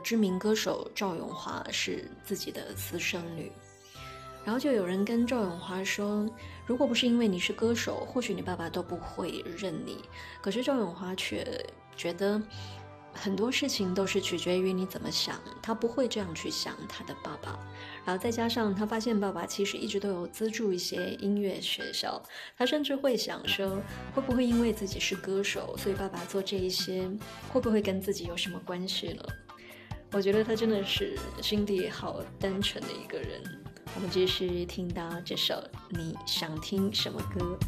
知名歌手赵咏华是自己的私生女。然后就有人跟赵咏华说，如果不是因为你是歌手，或许你爸爸都不会认你。可是赵咏华却觉得很多事情都是取决于你怎么想，他不会这样去想他的爸爸。然后再加上他发现爸爸其实一直都有资助一些音乐学校，他甚至会想说，会不会因为自己是歌手，所以爸爸做这一些会不会跟自己有什么关系了？我觉得他真的是心地好单纯的一个人。我们继续听到这首你想听什么歌。